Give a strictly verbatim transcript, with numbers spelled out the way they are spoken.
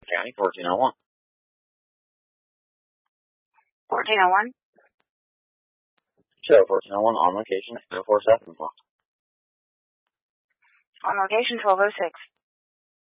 County, fourteen oh one. fourteen oh one? Show fourteen oh one on location, oh four seven one. On location, twelve oh six.